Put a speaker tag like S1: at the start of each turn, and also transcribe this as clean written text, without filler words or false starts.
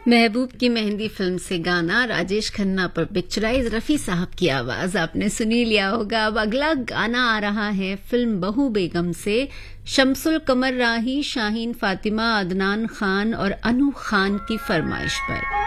S1: महबूब की मेहंदी फिल्म से गाना राजेश खन्ना पर पिक्चराइज रफी साहब की आवाज आपने सुनी लिया होगा। अब अगला गाना आ रहा है फिल्म बहू बेगम से शमसुल कमर राही, शाहीन फातिमा, अदनान खान और अनु खान की फरमाइश पर।